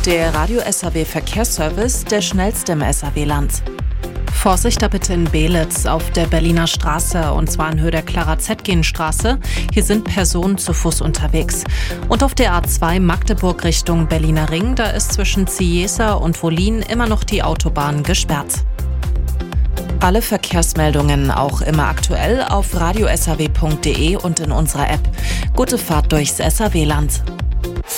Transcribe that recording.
Der Radio SAW Verkehrsservice, der schnellste im SAW-Land. Vorsicht da bitte in Beelitz auf der Berliner Straße, und zwar in Höhe der Clara-Zetkin-Straße. Hier sind Personen zu Fuß unterwegs. Und auf der A2 Magdeburg Richtung Berliner Ring, da ist zwischen Cieza und Wollin immer noch die Autobahn gesperrt. Alle Verkehrsmeldungen auch immer aktuell auf radiosaw.de und in unserer App. Gute Fahrt durchs SAW-Land.